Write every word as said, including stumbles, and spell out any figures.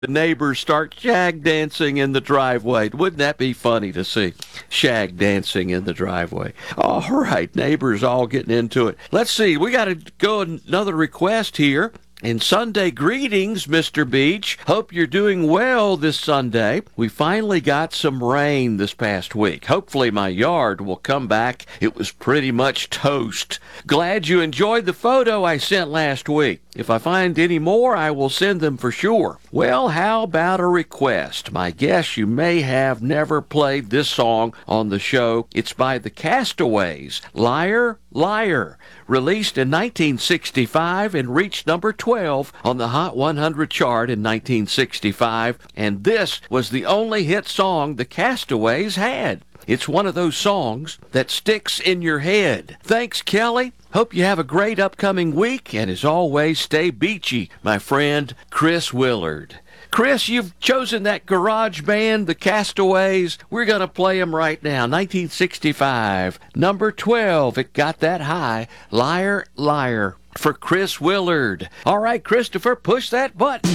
the neighbors start shag dancing in the driveway. Wouldn't that be funny to see? Shag dancing in the driveway. All right, neighbors all getting into it. Let's see, we got to go another request here. And Sunday greetings, Mister Beach. Hope you're doing well this Sunday. We finally got some rain this past week. Hopefully my yard will come back. It was pretty much toast. Glad you enjoyed the photo I sent last week. If I find any more, I will send them for sure. Well, how about a request? My guess you may have never played this song on the show. It's by the Castaways, Liar, Liar, released in nineteen sixty-five and reached number twelve on the Hot one hundred chart in nineteen sixty-five, and this was the only hit song the Castaways had. It's one of those songs that sticks in your head. Thanks, Kelly. Hope you have a great upcoming week, and as always, stay beachy, my friend Chris Willard. Chris, you've chosen that garage band, the Castaways. We're going to play them right now. nineteen sixty-five, number twelve. It got that high. Liar, Liar for Chris Willard. All right, Christopher, push that button.